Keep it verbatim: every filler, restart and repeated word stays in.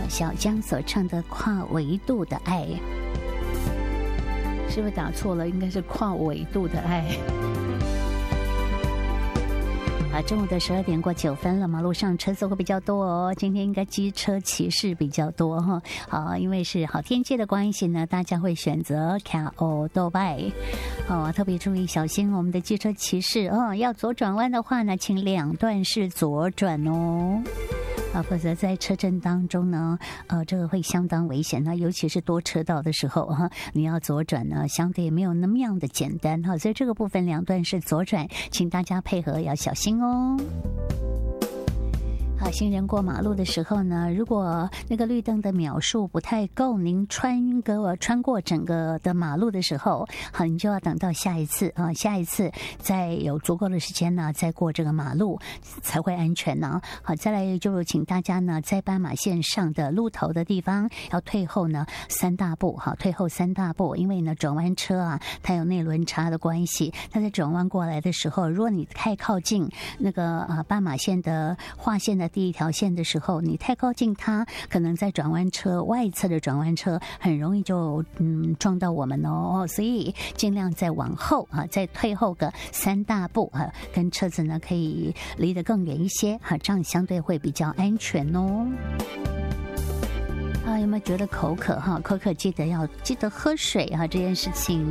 小江所唱的《跨维度的爱》，是不是打错了？应该是跨纬度的爱。啊，中午的十二点过九分了，马路上车子会比较多哦。今天应该机车骑士比较多哈。好，因为是好天气的关系呢，大家会选择卡欧多拜。哦，特别注意小心我们的机车骑士哦，要左转弯的话呢，请两段式左转哦。啊，否则在车阵当中呢，呃，这个会相当危险呢，尤其是多车道的时候哈，你要左转呢，相对没有那么样的简单哈，所以这个部分两段是左转，请大家配合要小心哦。好，行人过马路的时候呢，如果那个绿灯的秒数不太够，您穿个穿过整个的马路的时候，好，你就要等到下一次啊，下一次再有足够的时间呢，再过这个马路才会安全呢。好，再来就请大家呢，在斑马线上的路头的地方要退后呢三大步，好，退后三大步，因为呢转弯车啊，它有内轮差的关系，它在转弯过来的时候，如果你太靠近那个啊斑马线的划线的第一条线的时候，你太靠近它，可能在转弯车外侧的转弯车很容易就嗯撞到我们哦，所以尽量再往后啊，再退后个三大步啊，跟车子呢可以离得更远一些啊，这样相对会比较安全哦。啊，有没有觉得口渴哈？口渴记得要记得喝水啊，这件事情。